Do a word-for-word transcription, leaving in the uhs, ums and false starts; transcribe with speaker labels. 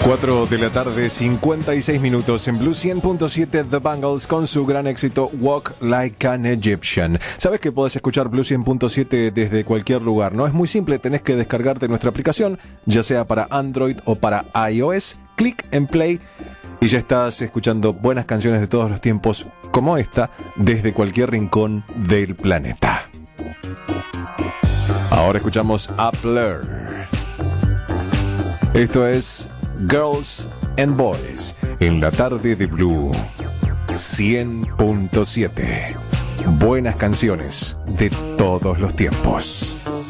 Speaker 1: cuatro de la tarde, cincuenta y seis minutos en Blue cien punto siete, The Bangles con su gran éxito Walk Like an Egyptian. Sabes que podés escuchar Blue cien punto siete desde cualquier lugar, ¿no? Es muy simple, tenés que descargarte nuestra aplicación, ya sea para Android o para iOS. Clic en Play y ya estás escuchando buenas canciones de todos los tiempos como esta desde cualquier rincón del planeta. Ahora escuchamos a Blur. Esto es Girls and Boys en la tarde de Blue cien punto siete. Buenas canciones de todos los tiempos.